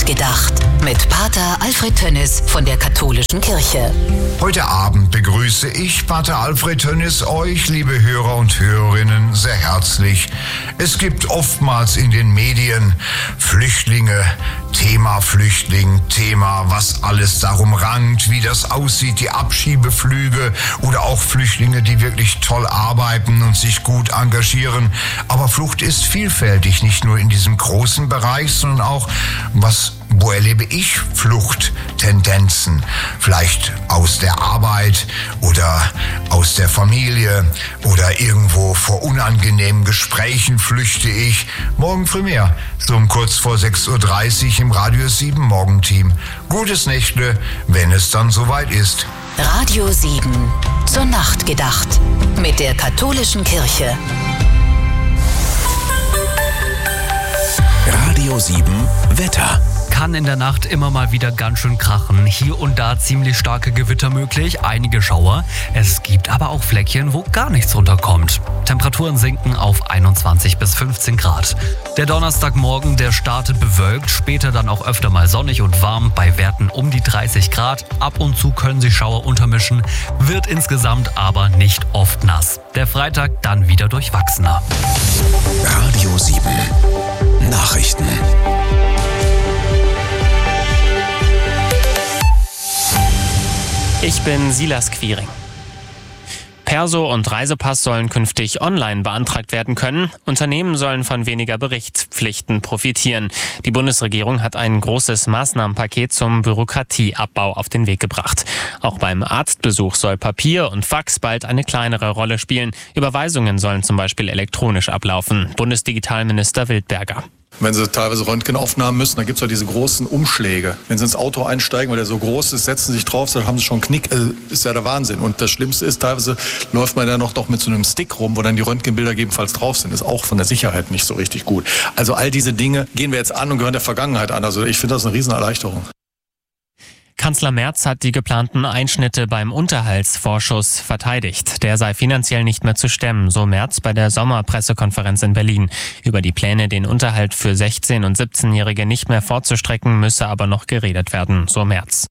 Nachtgedacht mit Pater Alfred Tönnis von der Katholischen Kirche. Heute Abend begrüße ich, Pater Alfred Tönnis, euch, liebe Hörer und Hörerinnen, sehr herzlich. Es gibt oftmals in den Medien Flüchtlinge, Thema Flüchtling, Thema, was alles darum rankt, wie das aussieht, die Abschiebeflüge oder auch Flüchtlinge, die wirklich toll arbeiten und sich gut engagieren. Aber Flucht ist vielfältig, nicht nur in diesem großen Bereich, sondern auch, wo erlebe ich Fluchttendenzen? Vielleicht aus der Arbeit oder aus der Familie oder irgendwo vor unangenehmen Gesprächen flüchte ich. Morgen früh mehr, so um kurz vor 6:30 Uhr im Radio 7 Morgenteam. Gutes Nächtle, wenn es dann soweit ist. Radio 7 zur Nacht gedacht mit der Katholischen Kirche. Radio 7 Wetter. Kann in der Nacht immer mal wieder ganz schön krachen. Hier und da ziemlich starke Gewitter möglich, einige Schauer. Es gibt aber auch Fleckchen, wo gar nichts runterkommt. Temperaturen sinken auf 21 bis 15 Grad. Der Donnerstagmorgen, der startet bewölkt, später dann auch öfter mal sonnig und warm, bei Werten um die 30 Grad. Ab und zu können sich Schauer untermischen, wird insgesamt aber nicht oft nass. Der Freitag dann wieder durchwachsener. Radio 7 Nachrichten. Ich bin Silas Quiring. Perso und Reisepass sollen künftig online beantragt werden können. Unternehmen sollen von weniger Berichtspflichten profitieren. Die Bundesregierung hat ein großes Maßnahmenpaket zum Bürokratieabbau auf den Weg gebracht. Auch beim Arztbesuch soll Papier und Fax bald eine kleinere Rolle spielen. Überweisungen sollen zum Beispiel elektronisch ablaufen. Bundesdigitalminister Wildberger. Wenn Sie teilweise Röntgenaufnahmen müssen, dann gibt es ja diese großen Umschläge. Wenn Sie ins Auto einsteigen, weil der so groß ist, setzen Sie sich drauf, dann haben Sie schon einen Knick. Ist ja der Wahnsinn. Und das Schlimmste ist, teilweise läuft man ja noch mit so einem Stick rum, wo dann die Röntgenbilder gegebenenfalls drauf sind. Ist auch von der Sicherheit nicht so richtig gut. Also all diese Dinge gehen wir jetzt an und gehören der Vergangenheit an. Also ich finde das eine Riesenerleichterung. Kanzler Merz hat die geplanten Einschnitte beim Unterhaltsvorschuss verteidigt. Der sei finanziell nicht mehr zu stemmen, so Merz bei der Sommerpressekonferenz in Berlin. Über die Pläne, den Unterhalt für 16- und 17-Jährige nicht mehr vorzustrecken, müsse aber noch geredet werden, so Merz.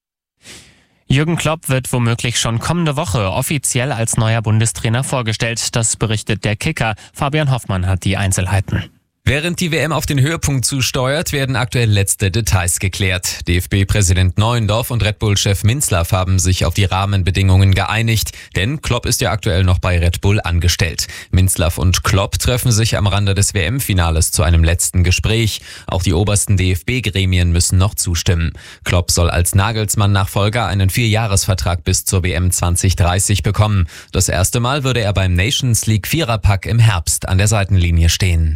Jürgen Klopp wird womöglich schon kommende Woche offiziell als neuer Bundestrainer vorgestellt. Das berichtet der Kicker. Fabian Hoffmann hat die Einzelheiten. Während die WM auf den Höhepunkt zusteuert, werden aktuell letzte Details geklärt. DFB-Präsident Neuendorf und Red Bull-Chef Minzlaff haben sich auf die Rahmenbedingungen geeinigt, denn Klopp ist ja aktuell noch bei Red Bull angestellt. Minzlaff und Klopp treffen sich am Rande des WM-Finales zu einem letzten Gespräch. Auch die obersten DFB-Gremien müssen noch zustimmen. Klopp soll als Nagelsmann-Nachfolger einen 4-Jahres-Vertrag bis zur WM 2030 bekommen. Das erste Mal würde er beim Nations League Viererpack im Herbst an der Seitenlinie stehen.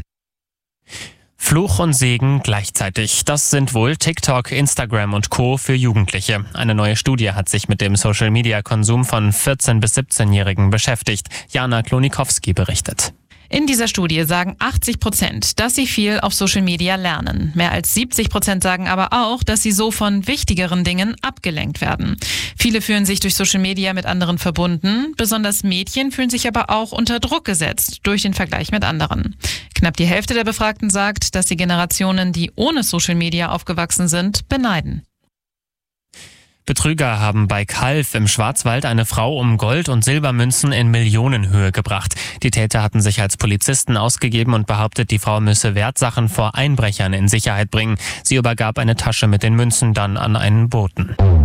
Fluch und Segen gleichzeitig. Das sind wohl TikTok, Instagram und Co. für Jugendliche. Eine neue Studie hat sich mit dem Social-Media-Konsum von 14- bis 17-Jährigen beschäftigt. Jana Klonikowski berichtet. In dieser Studie sagen 80%, dass sie viel auf Social Media lernen. Mehr als 70% sagen aber auch, dass sie so von wichtigeren Dingen abgelenkt werden. Viele fühlen sich durch Social Media mit anderen verbunden. Besonders Mädchen fühlen sich aber auch unter Druck gesetzt durch den Vergleich mit anderen. Knapp die Hälfte der Befragten sagt, dass die Generationen, die ohne Social Media aufgewachsen sind, beneiden. Betrüger haben bei Calw im Schwarzwald eine Frau um Gold- und Silbermünzen in Millionenhöhe gebracht. Die Täter hatten sich als Polizisten ausgegeben und behauptet, die Frau müsse Wertsachen vor Einbrechern in Sicherheit bringen. Sie übergab eine Tasche mit den Münzen dann an einen Boten.